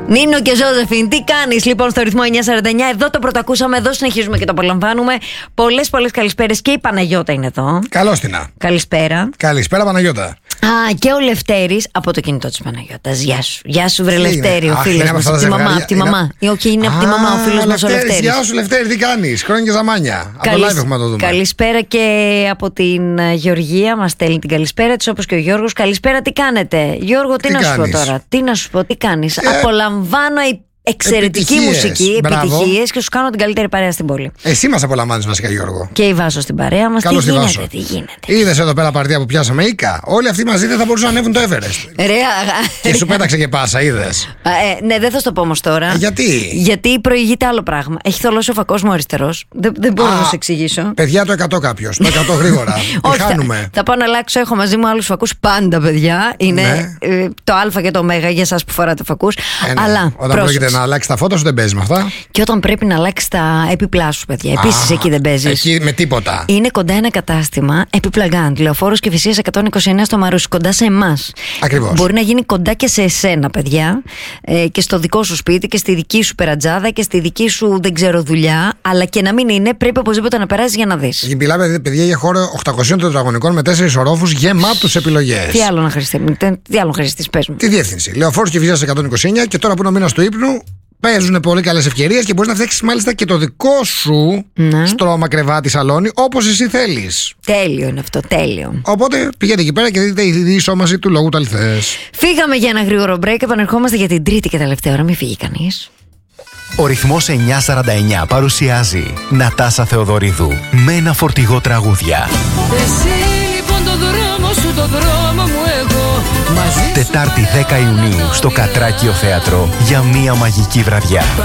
Νίνο και Ζώζεφιν, τι κάνεις λοιπόν στο ρυθμό 949? Εδώ το πρωτοακούσαμε, εδώ συνεχίζουμε και το απολαμβάνουμε. Πολλές καλησπέρες και η Παναγιώτα είναι εδώ. Καλώς την να. Καλησπέρα. Καλησπέρα, Παναγιώτα. Και ο Λευτέρης από το κινητό της Παναγιώτας. Γεια σου. Γεια σου, βρε Λευτέρη, ο φίλος μας. Από τη μαμά. Όχι, είναι από τη μαμά ο φίλος μας ο Λευτέρης. Γεια σου, Λευτέρη, τι κάνεις? Χρόνια και ζαμάνια. Από το live έχουμε να το δούμε. Καλησπέρα και από την Γεωργία, μας στέλνει την καλησπέρα της, όπως και ο Γιώργος. Καλησπέρα, τι κάνετε? Γιώργο, τι να σου πω τώρα? Τι να σου πω, τι κάνεις? Απολαμβάνω εξαιρετική μουσική, επιτυχίες και σου κάνω την καλύτερη παρέα στην πόλη. Εσύ μας απολαμβάνεις βασικά, Γιώργο. Και η Βάσο στην παρέα μας. Καλώς τι τη γίνεται, Βάσο. τι γίνεται? Είδες εδώ πέρα παρτία που πιάσαμε Ίκα. Όλοι αυτοί μαζί δεν θα μπορούσαν να ανέβουν το Everest. Και σου πέταξε και πάσα, είδες? Ναι, δεν θα σου το πω όμως τώρα. Γιατί? Γιατί προηγείται άλλο πράγμα. Έχει θολώσει ο φακός μου αριστερός. Δεν μπορώ να σου εξηγήσω. Παιδιά, το 100 κάποιος. Το 100 γρήγορα. Όχι, χάνουμε. θα πάω να αλλάξω. Έχω μαζί μου άλλους φακούς πάντα, παιδιά. Είναι το Α και το Ω για εσάς που φοράτε φακούς. Αλλά όταν πρόκειται να αλλάξει τα φώτα σου, δεν παίζει με αυτά. Και όταν πρέπει να αλλάξει τα έπιπλά σου, παιδιά. Επίσης εκεί δεν παίζει. Εκεί με τίποτα. Είναι κοντά ένα κατάστημα, έπιπλα Γκάντ, Λεωφόρος Κηφισίας 129 στο Μαρούσι, κοντά σε εμάς. Ακριβώς. Μπορεί να γίνει κοντά και σε εσένα, παιδιά, και στο δικό σου σπίτι και στη δική σου περατζάδα και στη δική σου, δεν ξέρω, δουλειά. Αλλά και να μην είναι, πρέπει οπωσδήποτε να περάσει για να δεις. Μιλάμε, παιδιά, για χώρο 800 τετραγωνικών με 4 ορόφους γεμάτους επιλογές. Τι άλλο να χρειαστείς, πες μου. Τη διεύθυνση. Λεωφόρος Κηφισίας 129 και τώρα που είναι ο μήνας του ύπνου. Παίζουν πολύ καλές ευκαιρίες και μπορείς να φτιάξεις μάλιστα και το δικό σου στρώμα, κρεβάτι, σαλόνι, όπως εσύ θέλεις. Τέλειο είναι αυτό, τέλειο. Οπότε πηγαίνετε εκεί πέρα και δείτε η διεισόμαση του λόγου του αληθές. Φύγαμε για ένα γρήγορο break, επανερχόμαστε για την τρίτη και τελευταία ώρα. Μην φύγει κανείς. Ο ρυθμός 949 παρουσιάζει Νατάσα Θεοδωρίδου με ένα φορτηγό τραγούδια. Εσύ λοιπόν το δρόμο σου, το δρόμο μου εγώ. Τετάρτη 10 Ιουνίου στο Κατράκιο Θέατρο για μία μαγική βραδιά.